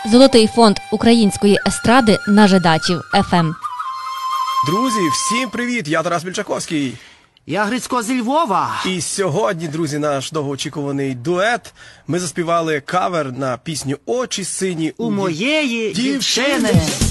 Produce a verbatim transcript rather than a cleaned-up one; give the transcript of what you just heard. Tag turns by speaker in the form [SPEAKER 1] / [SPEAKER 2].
[SPEAKER 1] Золотий фонд української естради на Жидачів еф ем.
[SPEAKER 2] Друзі, всім привіт! Я Тарас Більчаковський.
[SPEAKER 3] Я Грицько зі Львова.
[SPEAKER 2] І сьогодні, друзі, наш довгоочікуваний дует. Ми заспівали кавер на пісню «Очі сині
[SPEAKER 3] у моєї дівчини».
[SPEAKER 2] дівчини.